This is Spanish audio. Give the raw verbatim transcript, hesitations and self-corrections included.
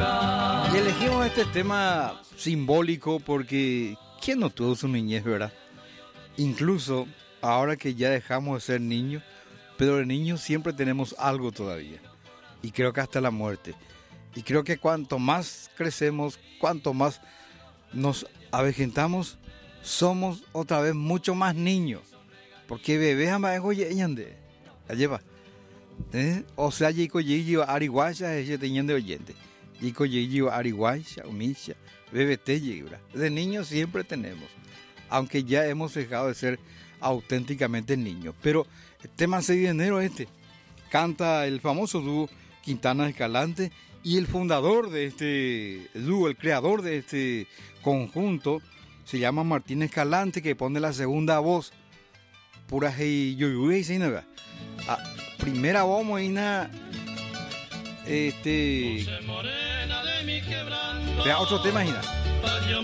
Y elegimos este tema simbólico porque ¿quién no tuvo su niñez, verdad? Incluso ahora que ya dejamos de ser niños, pero de niños siempre tenemos algo todavía. Y creo que hasta la muerte. Y creo que cuanto más crecemos, cuanto más nos avejentamos, somos otra vez mucho más niños. Porque bebés jamás de lleva. O sea, yico yiyo ariguaya ese tenían de oyente. Yico yiyo ariguaya, umisha, bebete yibra. De niños siempre tenemos. Aunque ya hemos dejado de ser auténticamente niños. Pero el tema seis de enero este. Canta el famoso dúo Quintana Escalante. Y el fundador de este dúo, el creador de este conjunto, se llama Martín Escalante, que pone la segunda voz. Pura hey yoyuy y sinaga. Primera voz moina. Este. Vea otro tema, imagina.